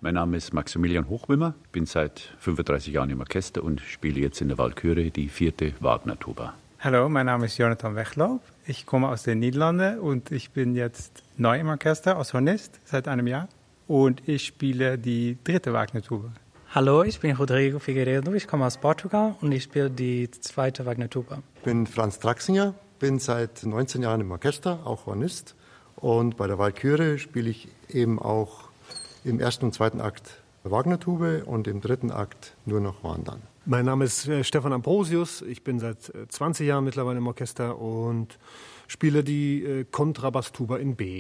Mein Name ist Maximilian Hochwimmer, bin seit 35 Jahren im Orchester und spiele jetzt in der Walküre die 4. Wagner-Tuba. Hallo, mein Name ist Jonathan Wegloop. Ich komme aus den Niederlanden und ich bin jetzt neu im Orchester als Hornist seit einem Jahr. Und ich spiele die 3. Wagner-Tuba. Hallo, ich bin Rodrigo Figueiredo, ich komme aus Portugal und ich spiele die 2. Wagner-Tuba. Ich bin Franz Traxinger, bin seit 19 Jahren im Orchester, auch Hornist. Und bei der Walküre spiele ich eben auch im 1. und 2. Akt Wagner-Tube und im 3. Akt nur noch Horn dann. Mein Name ist Stefan Ambrosius, ich bin seit 20 Jahren mittlerweile im Orchester und spiele die Kontrabass-Tuba in B.